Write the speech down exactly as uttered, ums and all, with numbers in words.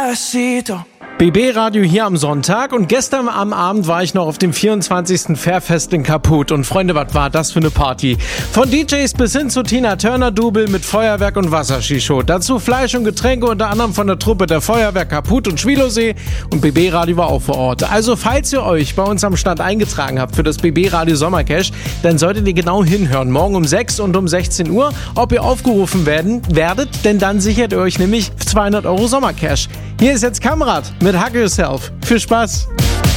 Despacito. B B-Radio hier am Sonntag und gestern am Abend war ich noch auf dem vierundzwanzigsten Fairfest in Kaput und Freunde, was war das für eine Party? Von D Js bis hin zu Tina Turner Double mit Feuerwerk und Wasserskishow. Dazu Fleisch und Getränke unter anderem von der Truppe der Feuerwehr Kaput und Schwilosee und B B-Radio war auch vor Ort. Also falls ihr euch bei uns am Stand eingetragen habt für das B B-Radio Sommercash, dann solltet ihr genau hinhören. Morgen um sechs und um sechzehn Uhr, ob ihr aufgerufen werden werdet, denn dann sichert ihr euch nämlich zweihundert Euro Sommercash. Hier ist jetzt Kamerad mit Hug Yourself. Viel Spaß!